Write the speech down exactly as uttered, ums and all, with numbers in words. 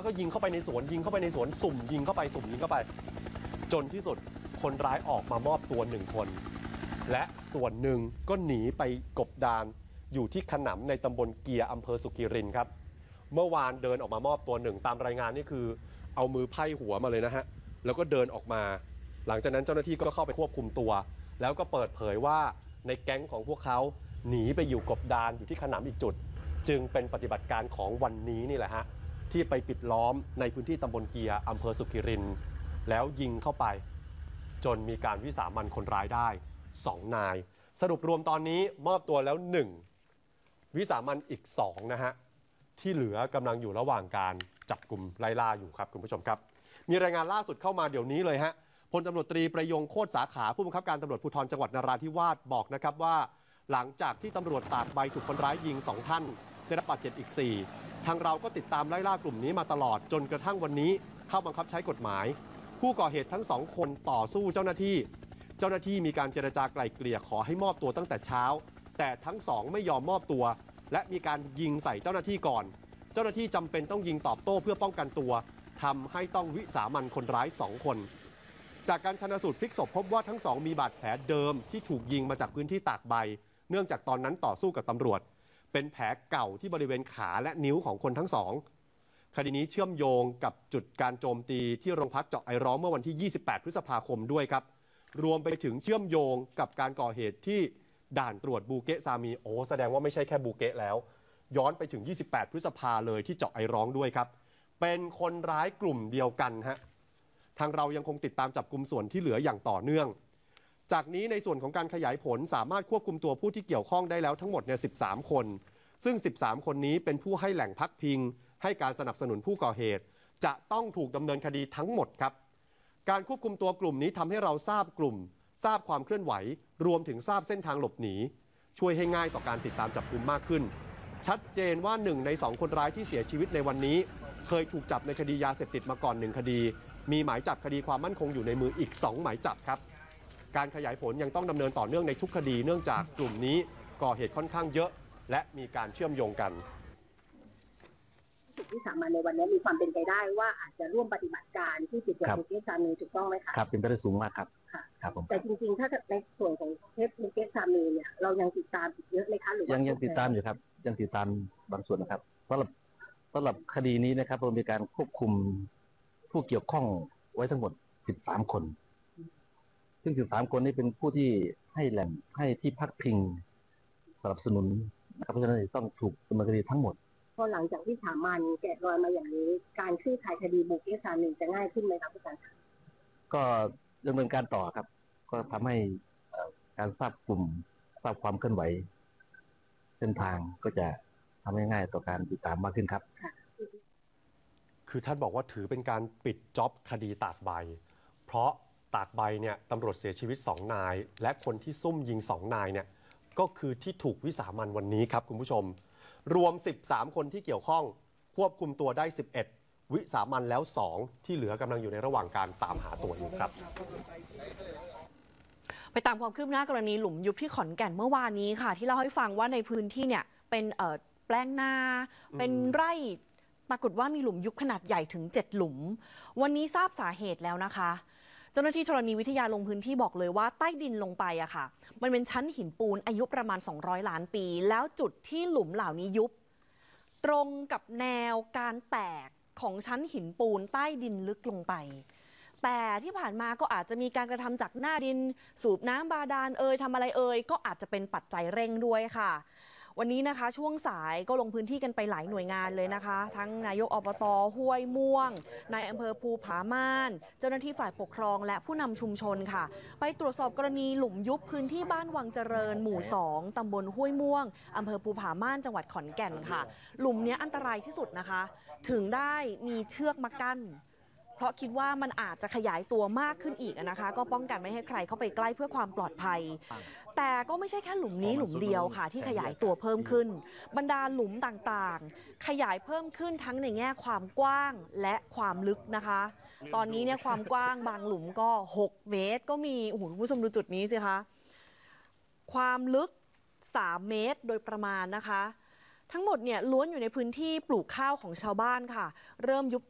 ก็ยิงเข้าไปในสวนยิงเข้าไปในสวนสุ่มยิงเข้าไปสุ่มยิงเข้าไปจนที่สุดคนร้ายออกมามอบตัวหนึ่งคนและส่วนหนึ่งก็หนีไปกบดานอยู่ที่ขนำในตำบลเกียร์อำเภอสุขิรินครับเมื่อวานเดินออกมามอบตัวหนึ่งตามรายงานนี่คือเอามือไพ่หัวมาเลยนะฮะแล้วก็เดินออกมาหลังจากนั้นเจ้าหน้าที่ก็เข้าไปควบคุมตัวแล้วก็เปิดเผยว่าในแก๊งของพวกเขาหนีไปอยู่กบดานอยู่ที่ขนำอีกจุดจึงเป็นปฏิบัติการของวันนี้นี่แหละฮะที่ไปปิดล้อมในพื้นที่ตำบลเกียร์อำเภอสุขิรินแล้วยิงเข้าไปจนมีการวิสามัญคนร้ายได้สองนายสรุปรวมตอนนี้มอบตัวแล้วหนึ่งวิสามัญอีกสองนะฮะที่เหลือกำลังอยู่ระหว่างการจับกลุ่มไล่ล่าอยู่ครับคุณผู้ชมครับมีรายงานล่าสุดเข้ามาเดี๋ยวนี้เลยฮะพลตำรวจตรีประยงโคตรสาขาผู้บังคับการตำรวจภูธรจังหวัดนราธิวาสบอกนะครับว่าหลังจากที่ตำรวจตากใบถูกคนร้ายยิงสองท่านได้รับบาดเจ็บอีกสี่ทางเราก็ติดตามไล่ล่ากลุ่มนี้มาตลอดจนกระทั่งวันนี้เข้าบังคับใช้กฎหมายผู้ก่อเหตุทั้งสองคนต่อสู้เจ้าหน้าที่เจ้าหน้าที่มีการเจรจาไกล่เกลี่ยขอให้มอบตัวตั้งแต่เช้าแต่ทั้งสองไม่ยอมมอบตัวและมีการยิงใส่เจ้าหน้าที่ก่อนเจ้าหน้าที่จำเป็นต้องยิงตอบโต้เพื่อป้องกันตัวทำให้ต้องวิสามัญคนร้ายสองคนจากการชันสูตรพลิกศพพบว่าทั้งสองมีบาดแผลเดิมที่ถูกยิงมาจากพื้นที่ตากใบเนื่องจากตอนนั้นต่อสู้กับตำรวจเป็นแผลเก่าที่บริเวณขาและนิ้วของคนทั้งสองคดีนี้เชื่อมโยงกับจุดการโจมตีที่โรงพักเจาะไอร้องเมื่อวันที่ยี่สิบแปดพฤษภาคมด้วยครับรวมไปถึงเชื่อมโยงกับการก่อเหตุที่ด่านตรวจบูเกะซามีโอ้แสดงว่าไม่ใช่แค่บูเกะแล้วย้อนไปถึงยี่สิบแปดพฤษภาเลยที่เจาะไอร้องด้วยครับเป็นคนร้ายกลุ่มเดียวกันฮะทางเรายังคงติดตามจับกุมส่วนที่เหลืออย่างต่อเนื่องจากนี้ในส่วนของการขยายผลสามารถควบคุมตัวผู้ที่เกี่ยวข้องได้แล้วทั้งหมดเนี่ยสิบสามคนซึ่งสิบสามคนนี้เป็นผู้ให้แหล่งพักพิงให้การสนับสนุนผู้ก่อเหตุจะต้องถูกดำเนินคดีทั้งหมดครับการควบคุมตัวกลุ่มนี้ทำให้เราทราบกลุ่มทราบความเคลื่อนไหวรวมถึงทราบเส้นทางหลบหนีช่วยให้ง่ายต่อการติดตามจับกุมมากขึ้นชัดเจนว่าหนึ่งในสองคนร้ายที่เสียชีวิตในวันนี้เคยถูกจับในคดียาเสพติดมาก่อนหนึ่งคดีมีหมายจับคดีความมั่นคงอยู่ในมืออีกสองหมายจับครับการขยายผลยังต้องดำเนินต่อเนื่องในทุกคดีเนื่องจากกลุ่มนี้ก่อเหตุค่อนข้างเยอะและมีการเชื่อมโยงกันที่สามัญในวันนี้มีความเป็นไปได้ว่าอาจจะร่วมปฏิบัติการที่จุดเกิดเหตุบูเกะซามีถูกต้องไหมคะครับเป็นไปได้สูงมากครับค่ะครับผมแต่จริงๆถ้าในส่วนของเคสบูเกะซามีเนี่ยเรายังติดตามอีกเยอะเลยคะหรือยังยังติดตามอยู่ครับยังติดตามบางส่วนนะครับสำหรับสำหรับคดีนี้นะครับเรามีการควบคุมผู้เกี่ยวข้องไว้ทั้งหมดสิบสามคนซึ่งสิบสามคนนี้เป็นผู้ที่ให้แหล่งให้ที่พักพิงสนับสนุนนะครับเพราะฉะนั้นต้องถูกดำเนินคดีทั้งหมดพอหลังจากที่สามัญแกะรอยมาอย่างนี้การคลี่คลายคดีบูเกะซามีจะง่ายขึ้นไหมครับอาจารย์ก็ดำเนินการต่อครับก็ทำให้การทราบกลุ่มทราบความเคลื่อนไหวเส้นทางก็จะทำให้ง่ายต่อการติดตามมากขึ้นครับคือท่านบอกว่าถือเป็นการปิดจ็อบคดีตากใบเพราะตากใบเนี่ยตำรวจเสียชีวิตสองนายและคนที่ซุ่มยิงสองนายเนี่ยก็คือที่ถูกวิสามัญวันนี้ครับคุณผู้ชมรวมสิบสามคนที่เกี่ยวข้องควบคุมตัวได้สิบเอ็ดวิสามัญแล้วสองที่เหลือกำลังอยู่ในระหว่างการตามหาตัวอยู่ครับไปตามความคืบหน้ากรณีหลุมยุบที่ขอนแก่นเมื่อวานนี้ค่ะที่เล่าให้ฟังว่าในพื้นที่เนี่ยเป็นเอ่อแปลงนาเป็นไร่ปรากฏว่ามีหลุมยุบขนาดใหญ่ถึงเจ็ดหลุมวันนี้ทราบสาเหตุแล้วนะคะเจ้าหน้าที่ธรณีวิทยาลงพื้นที่บอกเลยว่าใต้ดินลงไปอะค่ะมันเป็นชั้นหินปูนอายุประมาณสองร้อยล้านปีแล้วจุดที่หลุมเหล่านี้ยุบตรงกับแนวการแตกของชั้นหินปูนใต้ดินลึกลงไปแต่ที่ผ่านมาก็อาจจะมีการกระทำจากหน้าดินสูบน้ำบาดาลเอ่ยทำอะไรเอ่ยก็อาจจะเป็นปัจจัยเร่งด้วยค่ะวันนี้นะคะช่วงสายก็ลงพื้นที่กันไปหลายหน่วยงานเลยนะคะทั้งนายกอบต.ห้วยม่วงนายอำเภอภูผาม่านเจ้าหน้าที่ฝ่ายปกครองและผู้นำชุมชนค่ะไปตรวจสอบกรณีหลุมยุบพื้นที่บ้านวังเจริญหมู่สองตำบลห้วยม่วงอำเภอภูผาม่านจังหวัดขอนแก่นค่ะหลุมนี้อันตรายที่สุดนะคะถึงได้มีเชือกมากั้นเพราะคิดว่ามันอาจจะขยายตัวมากขึ้นอีกนะคะก็ป้องกันไม่ให้ใครเข้าไปใกล้เพื่อความปลอดภัยแต่ก็ไม่ใช่แค่หลุมนี้หลุมเดียวค่ะที่ขยายตัวเพิ่มขึ้นบรรดาหลุมต่างๆขยายเพิ่มขึ้นทั้งในแง่ความกว้างและความลึกนะคะตอนนี้เนี่ยความกว้างบางหลุมก็หกเมตรก็มีโอ้โหคุณผู้ชมดูจุดนี้สิคะความลึกสามเมตรโดยประมาณนะคะทั้งหมดเนี่ยล้วนอยู่ในพื้นที่ปลูกข้าวของชาวบ้านค่ะเริ่มยุบ